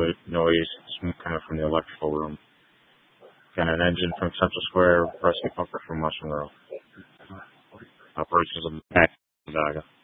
noise, smoke coming from the electrical room. Got an engine from Central Square, rescue pumper from Western Row. Operations of Mac Daga.